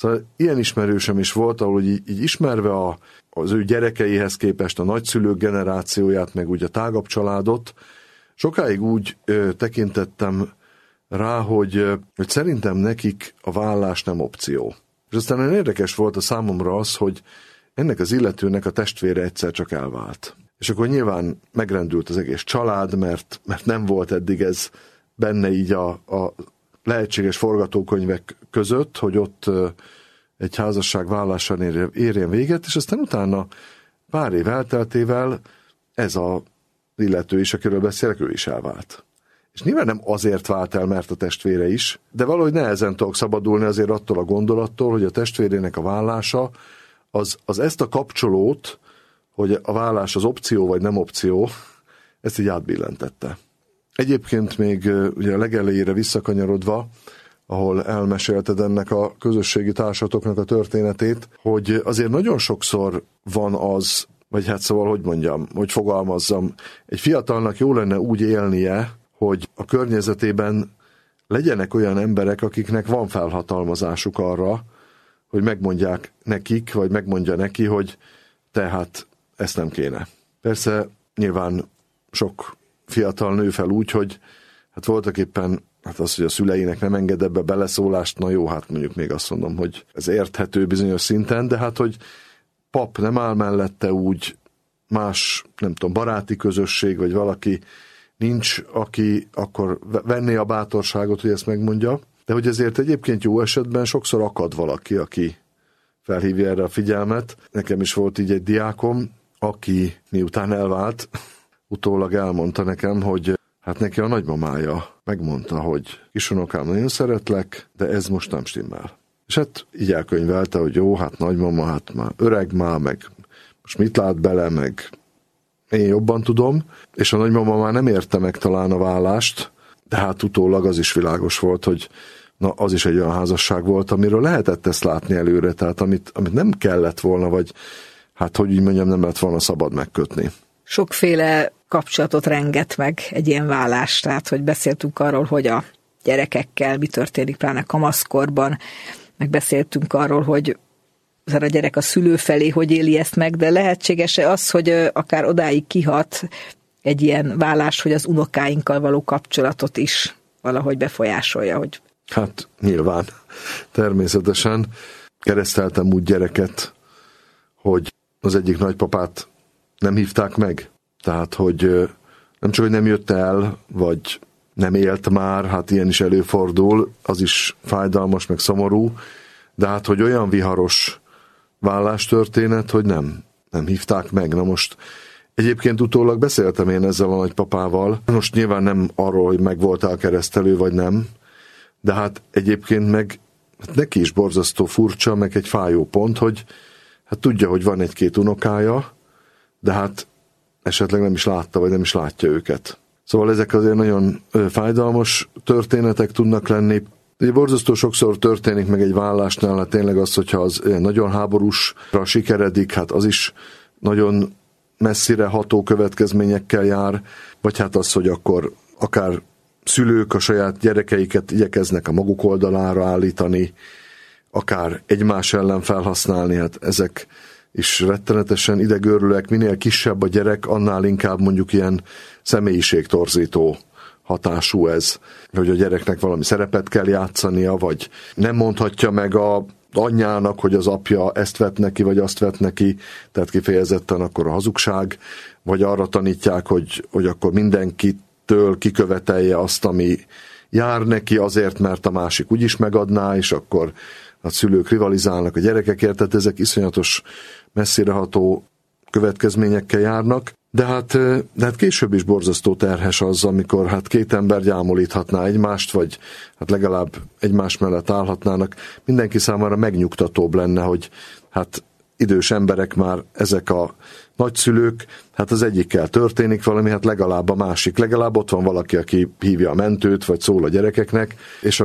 Szóval ilyen ismerősöm is volt, ahol így ismerve az ő gyerekeihez képest a nagyszülők generációját, meg úgy a tágabb családot, sokáig úgy tekintettem rá, hogy szerintem nekik a vállás nem opció. És aztán nagyon érdekes volt a számomra az, hogy ennek az illetőnek a testvére egyszer csak elvált. És akkor nyilván megrendült az egész család, mert nem volt eddig ez benne így a lehetséges forgatókönyvek között, hogy ott egy házasság vállással érjen véget, és aztán utána pár év elteltével ez az illető is, akiről beszélek, ő is elvált. És nyilván nem azért vált el, mert a testvére is, de valahogy nehezen tudok szabadulni azért attól a gondolattól, hogy a testvérének a vállása az ezt a kapcsolót, hogy a vállás az opció vagy nem opció, ezt így átbillentette. Egyébként még ugye a legelejére visszakanyarodva, ahol elmesélted ennek a közösségi társatoknak a történetét, hogy azért nagyon sokszor van az, vagy hát szóval, hogy fogalmazzam, egy fiatalnak jó lenne úgy élnie, hogy a környezetében legyenek olyan emberek, akiknek van felhatalmazásuk arra, hogy megmondják nekik, vagy megmondja neki, hogy tehát ezt nem kéne. Persze nyilván sok fiatal nő fel úgy, hogy hát voltak éppen az, hogy a szüleinek nem enged ebbe beleszólást, na jó, hát mondjuk még azt mondom, hogy ez érthető bizonyos szinten, de hát, hogy pap nem áll mellette úgy, más, nem tudom, baráti közösség, vagy valaki nincs, aki akkor venné a bátorságot, hogy ezt megmondja. De hogy ezért egyébként jó esetben sokszor akad valaki, aki felhívja erre a figyelmet. Nekem is volt így egy diákom, aki miután elvált, utólag elmondta nekem, hogy hát neki a nagymamája megmondta, hogy kisunokám, nagyon szeretlek, de ez most nem stimmel. És hát így elkönyvelte, hogy jó, hát nagymama, hát már öreg már, meg most mit lát bele, meg én jobban tudom, és a nagymama már nem érte meg talán a vállást, de hát utólag az is világos volt, hogy na, az is egy olyan házasság volt, amiről lehetett ezt látni előre, tehát amit nem kellett volna, vagy hát hogy így mondjam, nem lett volna szabad megkötni. Sokféle kapcsolatot renget meg egy ilyen vállás, tehát hogy beszéltünk arról, hogy a gyerekekkel mi történik pláne kamaszkorban, meg beszéltünk arról, hogy a gyerek a szülő felé hogy éli ezt meg, de lehetséges-e az, hogy akár odáig kihat egy ilyen vállás, hogy az unokáinkkal való kapcsolatot is valahogy befolyásolja, hogy... Hát nyilván, természetesen. Kereszteltem úgy gyereket, hogy az egyik nagypapát nem hívták meg. Tehát, hogy nem csak, hogy nem jött el, vagy nem élt már, hát ilyen is előfordul, az is fájdalmas, meg szomorú, de hát, hogy olyan viharos vállástörténet, hogy nem hívták meg. Na most egyébként utólag beszéltem én ezzel a nagypapával. Most nyilván nem arról, hogy meg voltál keresztelő, vagy nem, de hát egyébként meg hát neki is borzasztó furcsa, meg egy fájó pont, hogy hát tudja, hogy van egy-két unokája, de hát esetleg nem is látta, vagy nem is látja őket. Szóval ezek azért nagyon fájdalmas történetek tudnak lenni. Ugye borzasztó sokszor történik meg egy vállásnál, hát tényleg az, hogyha az nagyon háborúsra sikeredik, hát az is nagyon messzire ható következményekkel jár, vagy hát az, hogy akkor akár szülők a saját gyerekeiket igyekeznek a maguk oldalára állítani, akár egymás ellen felhasználni, hát ezek is rettenetesen idegőrülőek, minél kisebb a gyerek, annál inkább mondjuk ilyen személyiségtorzító hatású ez, hogy a gyereknek valami szerepet kell játszania, vagy nem mondhatja meg a anyjának, hogy az apja ezt vett neki, vagy azt vett neki, tehát kifejezetten akkor a hazugság, vagy arra tanítják, hogy akkor mindenkitől kikövetelje azt, ami jár neki azért, mert a másik úgyis megadná, és akkor a szülők rivalizálnak a gyerekekért, tehát ezek iszonyatos messzireható következményekkel járnak, de hát később is borzasztó terhes az, amikor hát két ember gyámolíthatná egymást, vagy hát legalább egymás mellett állhatnának. Mindenki számára megnyugtatóbb lenne, hogy hát idős emberek már ezek a nagyszülők, hát az egyikkel történik valami, hát legalább a másik, legalább ott van valaki, aki hívja a mentőt, vagy szól a gyerekeknek, és